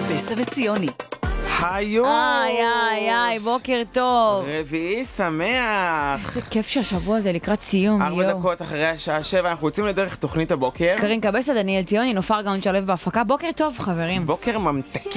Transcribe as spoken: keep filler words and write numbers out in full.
קבסה וציוני. היו! איי, איי, איי, בוקר טוב. רביעי שמח! איזה כיף שהשבוע הזה לקראת סיום, ארבע יואו. דקות אחרי השעה שבע, אנחנו יוצאים לדרך תוכנית הבוקר. קרין קבסה, דניאל ציוני, נופר גאון שלו בהפקה. בוקר טוב, חברים. בוקר ממתקי.